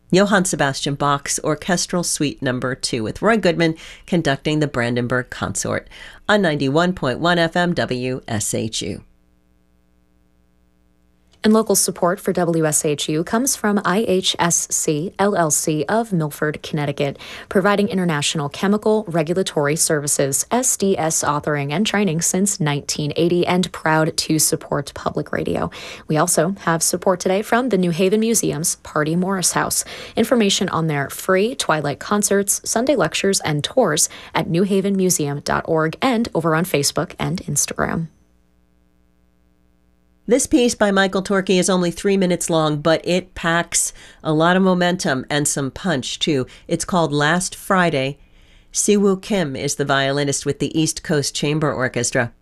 Johann Sebastian Bach's Orchestral Suite No. 2 with Roy Goodman conducting the Brandenburg Consort on 91.1 FM WSHU. And local support for WSHU comes from IHSC LLC of Milford, Connecticut, providing international chemical regulatory services, SDS authoring and training since 1980, and proud to support public radio. We also have support today from the New Haven Museum's Party Morris House. Information on their free Twilight concerts, Sunday lectures, and tours at newhavenmuseum.org and over on Facebook and Instagram. This piece by Michael Torkey is only 3 minutes long, but it packs a lot of momentum and some punch, too. It's called Last Friday. Siwoo Kim is the violinist with the East Coast Chamber Orchestra.